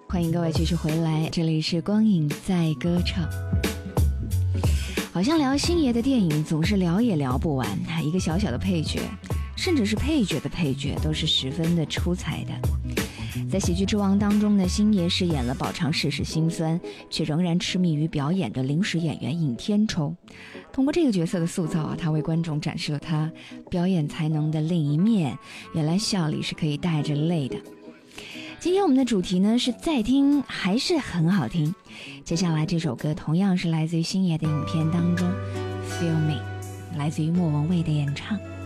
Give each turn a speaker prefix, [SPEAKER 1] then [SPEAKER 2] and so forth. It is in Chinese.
[SPEAKER 1] 欢迎各位继续回来，这里是光影在歌唱。好像聊星爷的电影总是聊也聊不完，一个小小的配角，甚至是配角的配角，都是十分的出彩的。在《喜剧之王》当中呢，星爷饰演了饱尝世事辛酸却仍然痴迷于表演的临时演员尹天仇。通过这个角色的塑造他为观众展示了他表演才能的另一面，原来笑里是可以带着泪的。今天我们的主题呢是再听还是很好听。接下来这首歌同样是来自于星爷的影片当中 Feel Me， 来自于莫文蔚的演唱。